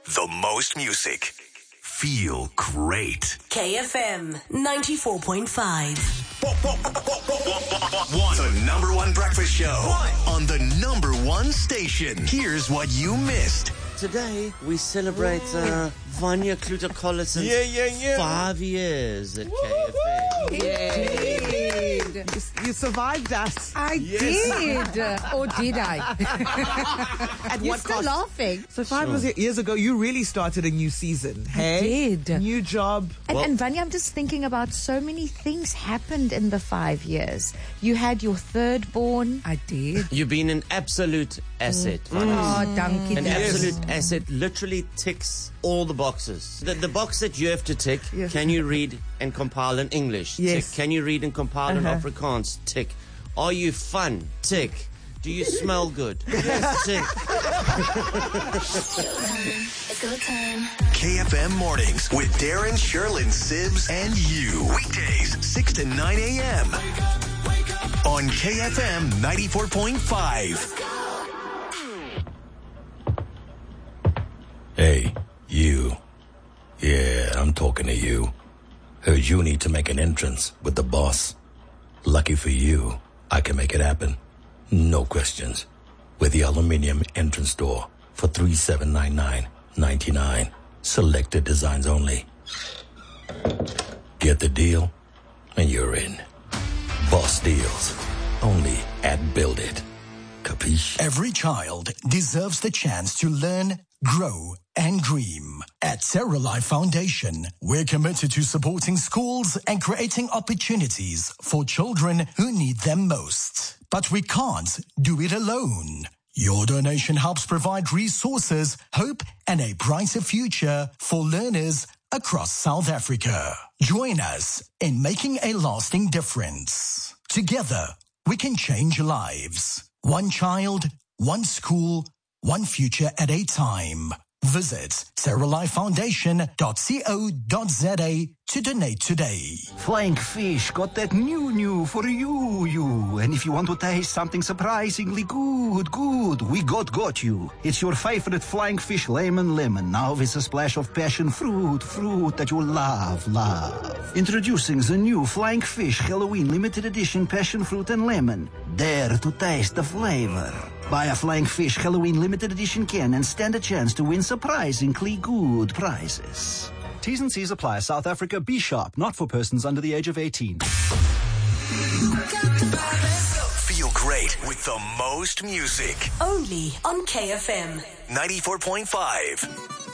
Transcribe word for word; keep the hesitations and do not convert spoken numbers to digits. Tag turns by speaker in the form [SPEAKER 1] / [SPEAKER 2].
[SPEAKER 1] the most music. Feel great.
[SPEAKER 2] K F M ninety-four point five.
[SPEAKER 1] One. The number one breakfast show one. On the number one station. Here's what you missed.
[SPEAKER 3] Today, we celebrate uh, Vanya Kluter-Collison's
[SPEAKER 4] yeah, yeah, yeah.
[SPEAKER 3] five years at K F M.
[SPEAKER 5] Indeed.
[SPEAKER 4] You, you survived us.
[SPEAKER 5] I
[SPEAKER 4] Yes.
[SPEAKER 5] did. Or did I?
[SPEAKER 4] At
[SPEAKER 5] You're
[SPEAKER 4] what
[SPEAKER 5] still
[SPEAKER 4] cost?
[SPEAKER 5] laughing.
[SPEAKER 4] So five was years ago, you really started a new season. Hey?
[SPEAKER 5] did.
[SPEAKER 4] New job.
[SPEAKER 5] And,
[SPEAKER 3] Well-
[SPEAKER 5] and Vanya, I'm just thinking about so many things happened in the five years. You had your third born. I did.
[SPEAKER 3] You've been an absolute asset, Vanya.
[SPEAKER 5] Oh, donkey.
[SPEAKER 3] An
[SPEAKER 4] Yes.
[SPEAKER 3] absolute asset literally ticks all the boxes. The, the box that you have to tick,
[SPEAKER 4] Yes.
[SPEAKER 3] can you read and compile in English?
[SPEAKER 4] Yes.
[SPEAKER 3] Tick. Can you read and compile in
[SPEAKER 4] Uh-huh.
[SPEAKER 3] Afrikaans? Tick. Are you fun? Tick. Do you smell good? Yes, tick.
[SPEAKER 6] It's go time.
[SPEAKER 1] K F M Mornings with Darren, Sherlyn, Sibs, and you. Weekdays, six to nine a.m. On K F M ninety-four point five.
[SPEAKER 7] Hey, you. Yeah, I'm talking to you. Heard you need to make an entrance with the boss. Lucky for you, I can make it happen. No questions. With the aluminium entrance door for three seven nine nine ninety-nine. Selected designs only. Get the deal, and you're in. Boss deals. Only at Build It. Capiche?
[SPEAKER 8] Every child deserves the chance to learn, grow, and dream. At Terra Life Foundation, we're committed to supporting schools and creating opportunities for children who need them most. But we can't do it alone. Your donation helps provide resources, hope, and a brighter future for learners across South Africa. Join us in making a lasting difference. Together, we can change lives. One child, one school, one future at a time. Visit terra life foundation dot co dot za to donate today.
[SPEAKER 9] Flying Fish got that new new for you, you. And if you want to taste something surprisingly good, good, we got got you. It's your favorite Flying Fish lemon lemon, now with a splash of passion fruit, fruit that you love, love. Introducing the new Flying Fish Halloween limited edition passion fruit and lemon. Dare to taste the flavor. Buy a Flying Fish Halloween limited edition can and stand a chance to win surprisingly good prizes.
[SPEAKER 10] T's and C's apply. South Africa, be sharp, not for persons under the age of eighteen.
[SPEAKER 1] Feel great with the most music.
[SPEAKER 2] Only on K F M
[SPEAKER 1] ninety-four point five.